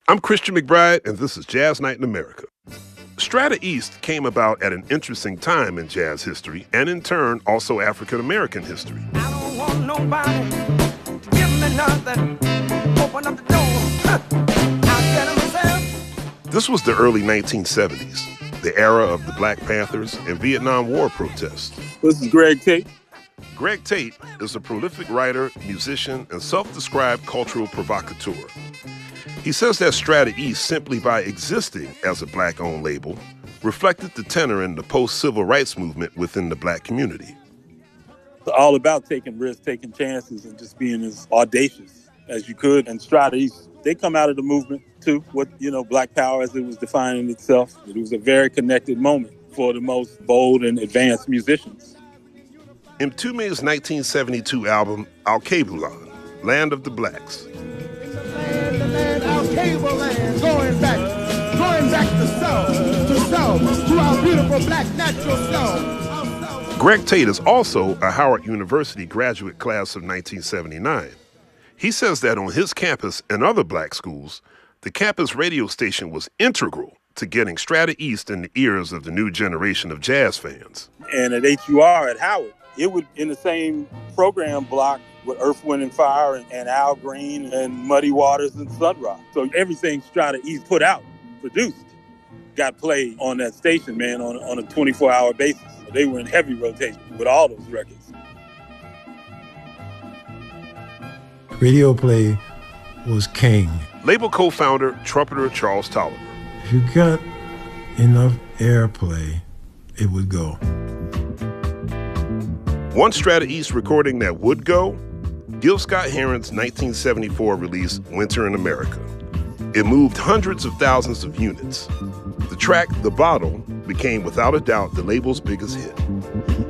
I'm Christian McBride, and this is Jazz Night in America. Strata East came about at an interesting time in jazz history, and in turn, also African American history. I don't want nobody to give me nothing. Open up the door. I'll get it myself. This was the early 1970s, the era of the Black Panthers and Vietnam War protests. This is Greg Tate. Greg Tate is a prolific writer, musician, and self-described cultural provocateur. He says that Strata East, simply by existing as a Black-owned label, reflected the tenor in the post-civil rights movement within the Black community. It's all about taking risks, taking chances, and just being as audacious as you could. And Strata East, they come out of the movement too, with, Black Power as it was defining itself. It was a very connected moment for the most bold and advanced musicians. Mtume's 1972 album, Alkebulan, Land of the Blacks. The land, Alkebulan land, going back to soul, to our beautiful black natural soul. Greg Tate is also a Howard University graduate class of 1979. He says that on his campus and other Black schools, the campus radio station was integral to getting Strata East in the ears of the new generation of jazz fans. And at HUR at Howard, it would, in the same program block with Earth, Wind & Fire and Al Green and Muddy Waters and Sun Ra. So everything Strata East put out, produced, got played on that station, man, on a 24-hour basis. They were in heavy rotation with all those records. Radio play was king. Label co-founder, trumpeter Charles Tolliver. If you got enough airplay, it would go. One Strata East recording that would go, Gil Scott-Heron's 1974 release, Winter in America. It moved hundreds of thousands of units. The track, The Bottle, became without a doubt the label's biggest hit.